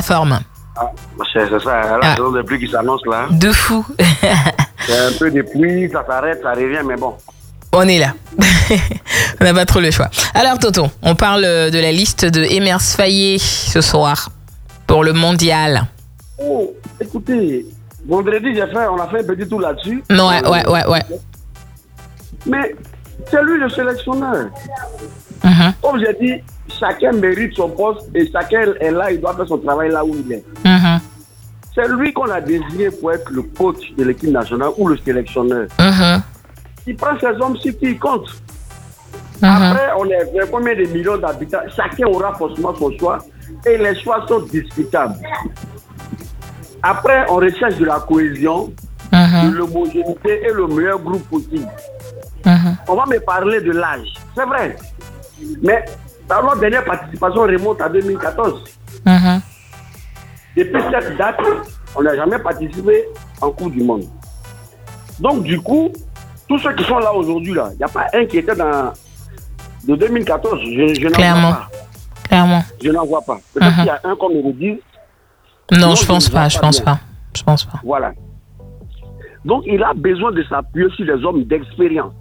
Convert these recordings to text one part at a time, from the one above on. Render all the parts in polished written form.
forme. Ah, c'est ça, la saison de pluie qui s'annonce là. De fou. C'est un peu de pluie, ça s'arrête, ça revient, mais bon. On est là. On n'a pas trop le choix. Alors, Toto, on parle de la liste de Emers Faé ce soir pour le mondial. Oh, écoutez, vendredi, on a fait un petit tour là-dessus. Ouais. Mais c'est lui le sélectionneur. Comme j'ai dit, chacun mérite son poste et chacun est là, il doit faire son travail là où il est. C'est lui qu'on a désigné pour être le coach de l'équipe nationale ou le sélectionneur. Il prend ses hommes sur qui il compte. Après, on est combien de millions d'habitants, chacun aura forcément son choix et les choix sont discutables. Après, on recherche de la cohésion, de l'homogénéité et le meilleur groupe possible. On va me parler de l'âge, c'est vrai. Mais notre dernière participation remonte à 2014. Depuis cette date, on n'a jamais participé en Coupe du Monde. Donc du coup, tous ceux qui sont là aujourd'hui, il n'y a pas un qui était de 2014. Je n'en vois pas. Clairement. Je n'en vois pas. Peut-être qu'il y a un comme il le dit. Non, je pense pas. Voilà. Donc il a besoin de s'appuyer sur des hommes d'expérience.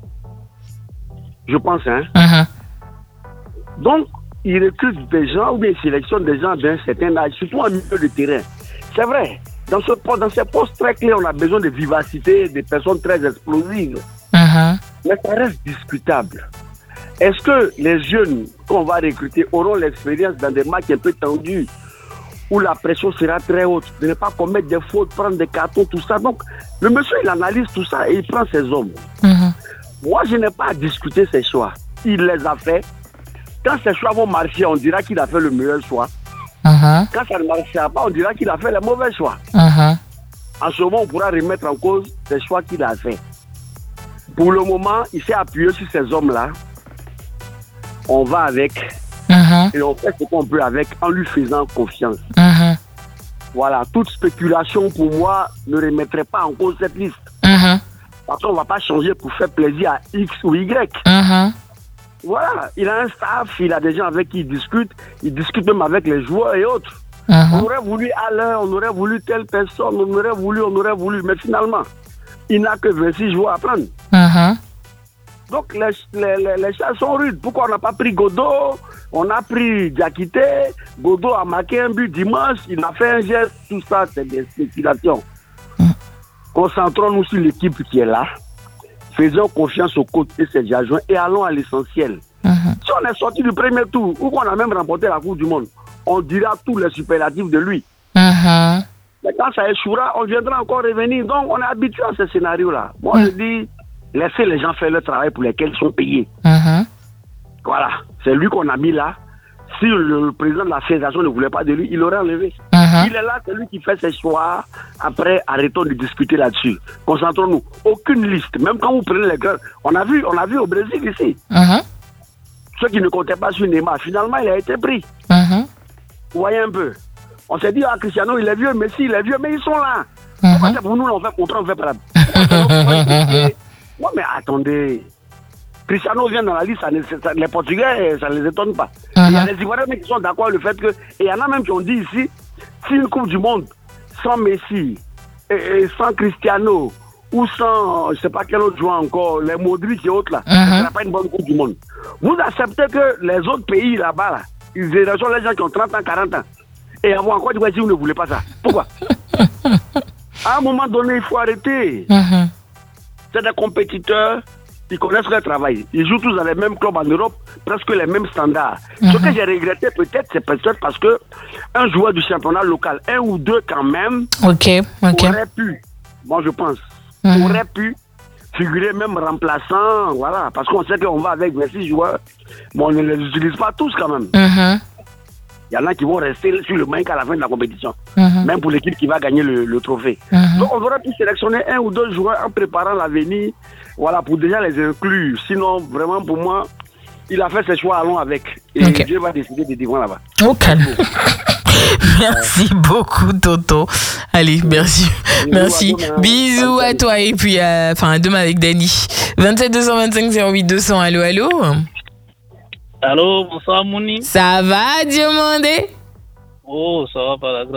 Je pense, hein. Donc, il recrute des gens ou bien il sélectionne des gens d'un certain âge, surtout en milieu de terrain. C'est vrai, dans ces postes très clés, on a besoin de vivacité, de personnes très explosives. Mais ça reste discutable. Est-ce que les jeunes qu'on va recruter auront l'expérience dans des matchs un peu tendus, où la pression sera très haute, de ne pas commettre des fautes, prendre des cartons, tout ça. Donc, le monsieur, il analyse tout ça et il prend ses hommes. Moi, je n'ai pas à discuter ses choix. Il les a fait. Quand ces choix vont marcher, on dira qu'il a fait le meilleur choix. Quand ça ne marchera pas, on dira qu'il a fait le mauvais choix. En ce moment, on pourra remettre en cause les choix qu'il a fait. Pour le moment, il s'est appuyé sur ces hommes-là. On va avec et on fait ce qu'on peut avec en lui faisant confiance. Voilà, toute spéculation pour moi ne remettrait pas en cause cette liste. Parce qu'on ne va pas changer pour faire plaisir à X ou Y. Voilà, il a un staff, il a des gens avec qui il discute même avec les joueurs et autres. On aurait voulu Alain, on aurait voulu telle personne, on aurait voulu, mais finalement, il n'a que 26 joueurs à prendre. Donc les choses sont rudes. Pourquoi on n'a pas pris Godot? On a pris Diakité. Godot a marqué un but dimanche, il a fait un geste, tout ça, c'est des spéculations. Concentrons-nous sur l'équipe qui est là. Faisons confiance au coach et ses adjoints et allons à l'essentiel. Si on est sorti du premier tour ou qu'on a même remporté la Coupe du Monde, on dira tous les superlatifs de lui. Mais quand ça échouera, on viendra encore revenir. Donc on est habitué à ce scénario-là. Moi je dis, laissez les gens faire le travail pour lequel ils sont payés. Voilà, c'est lui qu'on a mis là. Si le président de la fédération ne voulait pas de lui, il l'aurait enlevé. Il est là, c'est lui qui fait ses choix. Après, arrêtons de discuter là-dessus. Concentrons-nous. Aucune liste, même quand vous prenez les gars, on a vu au Brésil ici. Ceux qui ne comptaient pas sur Neymar, finalement, il a été pris. Vous voyez un peu. On s'est dit, Cristiano, il est vieux, Messi, il est vieux, mais ils sont là. Pourquoi c'est pour nous, on fait contrat, on fait pas la... Ouais, mais attendez. Cristiano vient dans la liste, les Portugais, ça ne les étonne pas. Il y a des Ivoiriens qui sont d'accord avec le fait que... Et il y en a même qui ont dit ici, si une Coupe du Monde sans Messi, et sans Cristiano, ou sans, je ne sais pas quel autre joueur encore, les Modric et autres là, ce ne sera pas une bonne Coupe du Monde. Vous acceptez que les autres pays là-bas, là, ils sont les gens qui ont 30 ans, 40 ans. Et avoir encore du si vous ne voulez pas ça. Pourquoi? À un moment donné, il faut arrêter. C'est des compétiteurs. Ils connaissent leur travail. Ils jouent tous dans les mêmes clubs en Europe, presque les mêmes standards. Ce que j'ai regretté peut-être, c'est peut-être parce que un joueur du championnat local, un ou deux quand même, aurait pu, moi je pense, aurait pu figurer même remplaçant, voilà, parce qu'on sait qu'on va avec 26 joueurs, mais on ne les utilise pas tous quand même. Il y en a qui vont rester sur le banc à la fin de la compétition, même pour l'équipe qui va gagner le trophée. Donc on aurait pu sélectionner un ou deux joueurs en préparant l'avenir, voilà, pour déjà les inclure. Sinon, vraiment, pour moi, il a fait ses choix, allons avec. Et Dieu va décider des devants là-bas. Merci beaucoup, Toto. Allez, merci. Merci. Bisous à toi. Et puis, à demain avec Dani. 27 225 08 200. Allô, allô. Allô, bonsoir Mouni. Ça va, Diomandé? Oh, ça va par la grâce.